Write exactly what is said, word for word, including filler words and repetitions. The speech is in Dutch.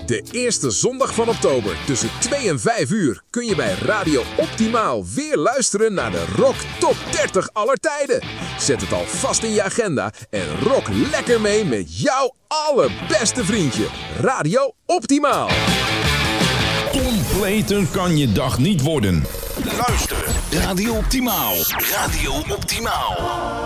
De eerste zondag van oktober tussen twee en vijf uur kun je bij Radio Optimaal weer luisteren naar de Rock Top dertig aller tijden. Zet het al vast in je agenda en rock lekker mee met jouw allerbeste vriendje. Radio Optimaal. Completer kan je dag niet worden. Luister. Radio Optimaal. Radio Optimaal.